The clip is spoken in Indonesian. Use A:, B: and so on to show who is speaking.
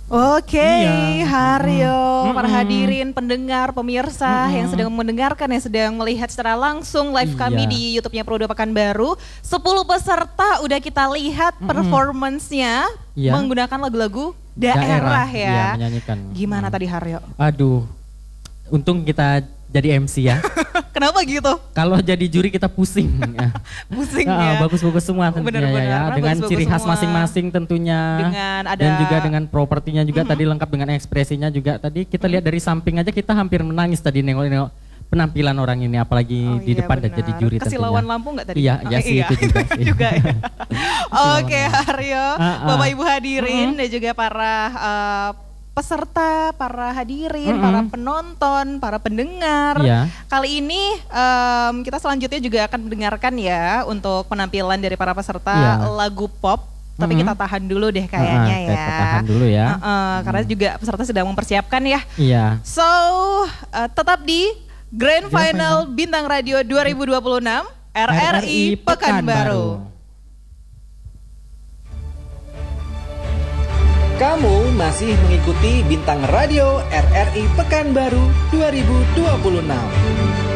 A: Oke,
B: Iya.
A: Haryo, para
B: Mm-mm.
A: hadirin, pendengar, pemirsa yang sedang mendengarkan, yang sedang melihat secara langsung live kami
B: Iya.
A: di YouTube-nya Pro2 Pekanbaru. 10 peserta udah kita lihat performance-nya
B: Iya.
A: menggunakan lagu-lagu daerah
B: Iya,
A: ya.
B: menyanyikan.
A: Gimana tadi Haryo?
B: Aduh, untung kita jadi MC ya.
A: Kenapa gitu?
B: Kalau jadi juri kita pusing. Ya.
A: Pusing ya.
B: Bagus-bagus semua tentunya
A: Bener-bener,
B: ya. Dengan
A: bagus-bagus
B: ciri khas
A: semua.
B: masing-masing tentunya.
A: Dengan ada
B: Dan juga dengan propertinya juga tadi lengkap dengan ekspresinya juga. Tadi kita lihat dari samping aja kita hampir menangis tadi nengok-nengok penampilan orang ini, apalagi di depan dan jadi juri tentunya.
A: Kesilauan lampu nggak tadi?
B: Iya, iya sih itu juga sih.
A: juga ya. Oke Haryo, Bapak Ibu hadirin dan juga para peserta, para hadirin, para penonton, para pendengar.
B: Iya.
A: Kali ini kita selanjutnya juga akan mendengarkan ya untuk penampilan dari para peserta lagu pop. Tapi kita tahan dulu deh kayaknya ya.
B: Kita tahan dulu ya.
A: Karena juga peserta sedang mempersiapkan ya.
B: Iya.
A: So, tetap di Grand Final Bintang Radio 2026 RRI Pekanbaru.
C: Kamu masih mengikuti Bintang Radio RRI Pekanbaru 2026.